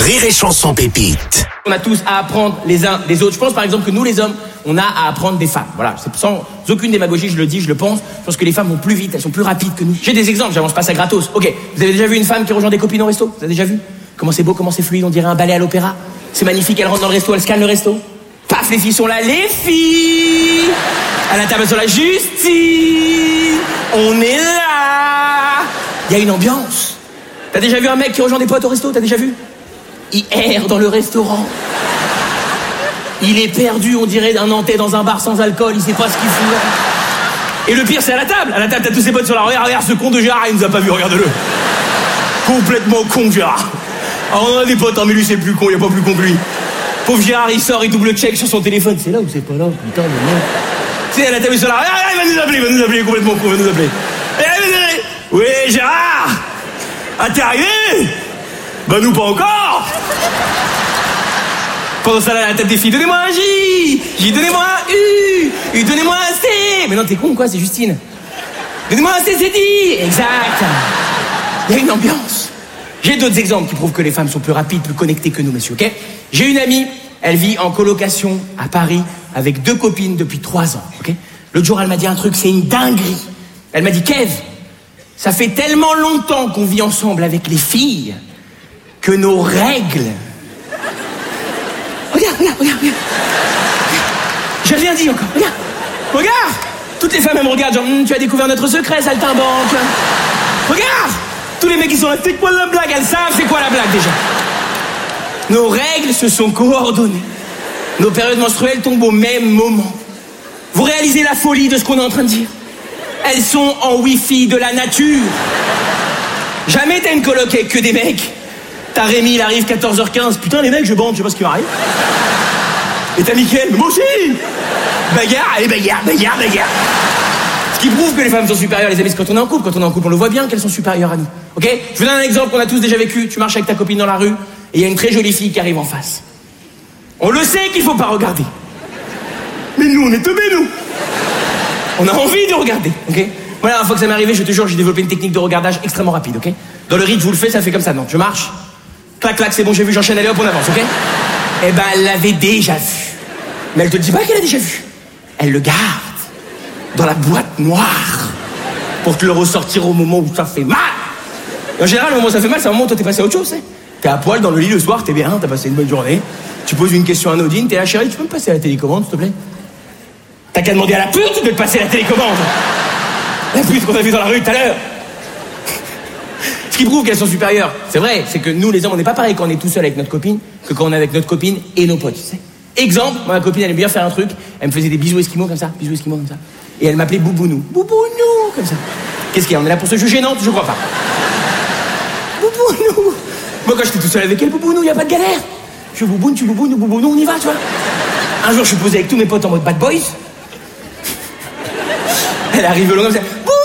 Rire et Chanson pépite. On a tous à apprendre les uns des autres. Je pense par exemple que nous les hommes, on a à apprendre des femmes. Voilà, c'est sans aucune démagogie, je le dis, je le pense. Je pense que les femmes vont plus vite, elles sont plus rapides que nous. J'ai des exemples, j'avance pas ça gratos. Ok, vous avez déjà vu une femme qui rejoint des copines au resto? Vous avez déjà vu? Comment c'est beau, comment c'est fluide, on dirait un ballet à l'opéra. C'est magnifique, elle rentre dans le resto, elle scanne le resto. Paf, les filles sont là, les filles. À la table sur la justice. On est là. Il y a une ambiance. T'as déjà vu un mec qui rejoint des potes au resto? T'as déjà vu? Il erre dans le restaurant. Il est perdu, on dirait un Nantais dans un bar sans alcool, il sait pas ce qu'il fout. Et le pire, c'est à la table. À la table, t'as tous ses potes sur la regarde ce con de Gérard, il nous a pas vu, regarde-le. Complètement con, Gérard. Alors on a des potes, hein, mais lui c'est plus con, il y a pas plus con que lui. Pauvre Gérard, il sort, il double check sur son téléphone. C'est là ou c'est pas là, putain de merde. Tu sais, à la table sur la regarde, il va nous appeler, complètement con, il va nous appeler. Oui, Gérard. Ah, t'es arrivé? Bah nous pas encore. Pendant ça, là, à la table des filles, donnez-moi un J, donnez-moi un U, donnez-moi un C. Mais non, t'es con quoi, c'est Justine. Donnez-moi un C, c'est dit. Exact. Il y a une ambiance. J'ai d'autres exemples qui prouvent que les femmes sont plus rapides, plus connectées que nous, messieurs, ok? J'ai une amie, elle vit en colocation à Paris avec 2 copines depuis 3 ans, ok? L'autre jour, elle m'a dit un truc, c'est une dinguerie. Elle m'a dit, Kev, ça fait tellement longtemps qu'on vit ensemble avec les filles que nos règles... Regarde. J'ai rien dit encore, regarde. Toutes les femmes, elles me regardent, genre, tu as découvert notre secret, saltimbanque. Regarde. Tous les mecs qui sont là, c'est quoi la blague? Elles savent c'est quoi la blague déjà. Nos règles se sont coordonnées. Nos périodes menstruelles tombent au même moment. Vous réalisez la folie de ce qu'on est en train de dire? Elles sont en wifi de la nature. Jamais t'as une coloc avec que des mecs. T'as Rémi, il arrive 14h15. Putain les mecs, je bande, je sais pas ce qui m'arrive. Et t'as Mickaël, moi aussi. Bagarre, allez bagarre. Ce qui prouve que les femmes sont supérieures, les amis, c'est quand on est en couple. Quand on est en couple, on le voit bien qu'elles sont supérieures à nous. Ok? Je vous donne un exemple qu'on a tous déjà vécu. Tu marches avec ta copine dans la rue et il y a une très jolie fille qui arrive en face. On le sait qu'il faut pas regarder. Mais nous, on est teubés, nous. On a envie de regarder, ok? Voilà, une fois que ça m'est arrivé, je te jure, j'ai développé une technique de regardage extrêmement rapide, ok? Dans le rythme, je vous le fais, ça fait comme ça. Non, je marche. Clac, c'est bon, j'ai vu, j'enchaîne, allez hop, on avance, ok? Eh ben, elle l'avait déjà vu. Mais elle te dit pas qu'elle a déjà vu. Elle le garde dans la boîte noire pour te le ressortir au moment où ça fait mal. Et en général, au moment où ça fait mal, c'est un moment où toi t'es passé à autre chose, tu sais. T'es à poil dans le lit le soir, t'es bien, t'as passé une bonne journée. Tu poses une question anodine, t'es là, chérie, tu peux me passer la télécommande, s'il te plaît? T'as qu'à demander à la pute de te passer la télécommande. La pute qu'on a vue dans la rue tout à l'heure. Ce qui prouve qu'elles sont supérieures, c'est vrai, c'est que nous les hommes, on n'est pas pareil quand on est tout seul avec notre copine que quand on est avec notre copine et nos potes, tu sais. Exemple, moi, ma copine, elle aime bien faire un truc, elle me faisait des bisous esquimaux comme ça, et elle m'appelait Boubounou, comme ça. Qu'est-ce qu'il y a? On est là pour se juger? Non, je crois pas. Boubounou. Moi, quand j'étais tout seul avec elle, Boubounou, y a pas de galère. Je bouboune, tu boubounes, Boubounou, on y va, tu vois. Un jour, je suis posé avec tous mes potes en mode bad boys. Elle arrive long comme ça.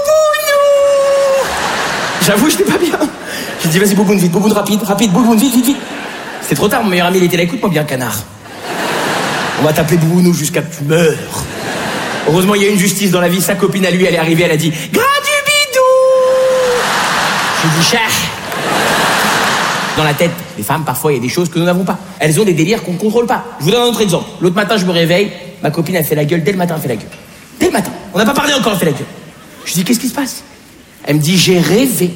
J'avoue, j'étais pas bien. J'ai dit, vas-y, bouboune, vite, bouboune, rapide, bouboune, vite. C'était trop tard, mon meilleur ami, il était là, écoute-moi bien, canard. On va t'appeler Boubounou jusqu'à que tu meurs. Heureusement, il y a une justice dans la vie. Sa copine à lui, elle est arrivée, elle a dit, gras du bidou. J'ai dit, cher. Dans la tête, les femmes, parfois, il y a des choses que nous n'avons pas. Elles ont des délires qu'on ne contrôle pas. Je vous donne un autre exemple. L'autre matin, je me réveille, ma copine, elle fait la gueule. Dès le matin, elle fait la gueule. Dès le matin. On n'a pas parlé encore, elle fait la gueule. Je dis, qu'est-ce qui se passe? Elle me dit, j'ai rêvé.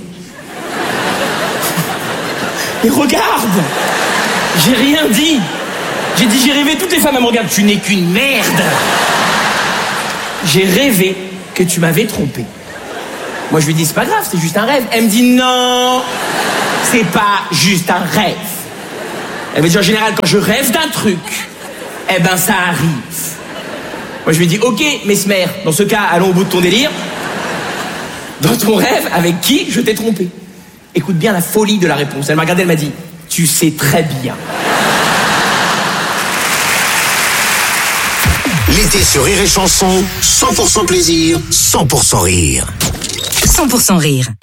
Et regarde, j'ai rien dit. J'ai dit, j'ai rêvé, toutes les femmes, elles me regardent. Tu n'es qu'une merde. J'ai rêvé que tu m'avais trompé. Moi, je lui dis, c'est pas grave, c'est juste un rêve. Elle me dit, non, c'est pas juste un rêve. Elle me dit, en général, quand je rêve d'un truc, eh ben, ça arrive. Moi, je lui dis, ok, mesmer, dans ce cas, allons au bout de ton délire. Dans ton rêve, avec qui je t'ai trompé? Écoute bien la folie de la réponse. Elle m'a regardé, elle m'a dit, tu sais très bien. L'été sur Rire et Chanson, 100% plaisir, 100% rire. 100% rire.